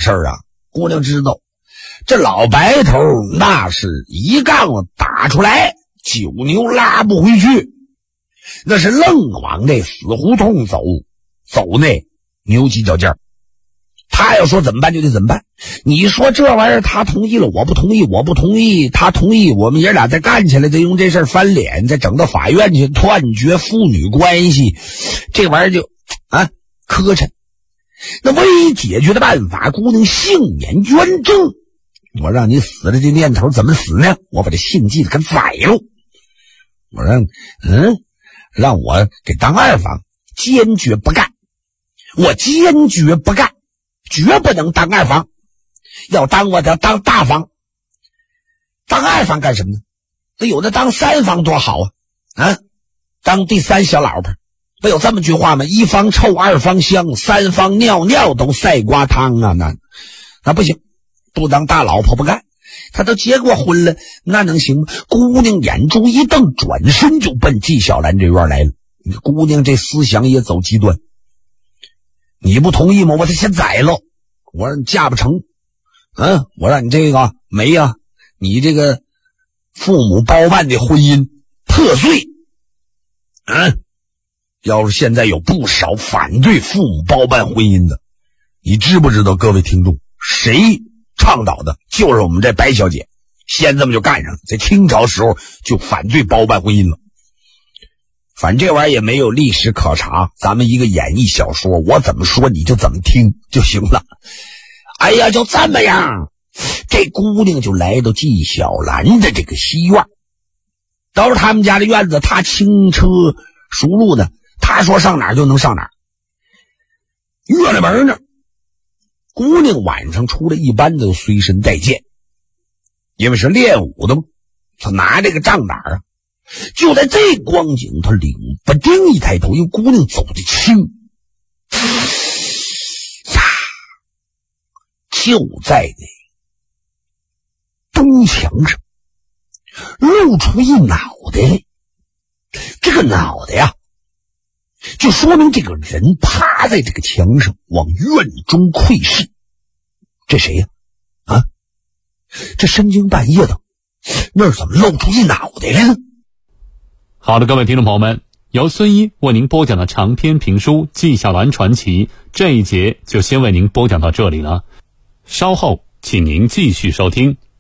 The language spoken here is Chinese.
事儿啊，姑娘知道，这老白头那是一杠子打出来，9牛拉不回去，那是愣往这死胡同走，走那牛犄角尖儿。他要说怎么办就得怎么办。你说这玩意儿他同意了，我不同意，我不同意，他同意，我们爷俩再干起来，再用这事儿翻脸，再整到法院去断绝父女关系，这玩意儿就磕碜。那唯一解决的办法，姑娘幸免捐赠。我让你死了这念头怎么死呢？我把这姓纪的给宰了。我让我给当二房，坚决不干。我坚决不干，绝不能当二房。要当我得当大房。当二房干什么呢？那有的当三房多好啊！当第三小老婆。不有这么句话吗？一方臭，二方香，三方尿尿都赛瓜汤啊！那不行，不当大老婆不干。他都结过婚了，那能行吗？姑娘眼珠一瞪，转身就奔纪晓岚这院来了。姑娘这思想也走极端。你不同意吗？我得先宰了。我让你嫁不成，我让你这个没呀，你这个父母包办的婚姻破碎。要是现在有不少反对父母包办婚姻的，你知不知道各位听众，谁倡导的？就是我们这白小姐，先这么就干上了，在清朝时候就反对包办婚姻了。反正这玩意儿也没有历史可查，咱们一个演绎小说，我怎么说你就怎么听就行了。哎呀，就这么样，这姑娘就来到纪晓岚的这个西院。到了他们家的院子，他轻车熟路呢，他说上哪儿就能上哪儿。院里门呢，姑娘晚上出来一般都随身带剑，因为是练武的嘛，他拿这个仗打啊。就在这光景，他领不丁一抬头，因为姑娘走得轻呀，就在那东墙上露出一脑袋来。这个脑袋呀，就说明这个人趴在这个墙上往院中窥视。这谁呀？这深更半夜的，那儿怎么露出一脑袋来呢？ 好的，各位听众朋友们，由孙一为您播讲的长篇评书《纪晓岚传奇》这一节就先为您播讲到这里了，稍后请您继续收听。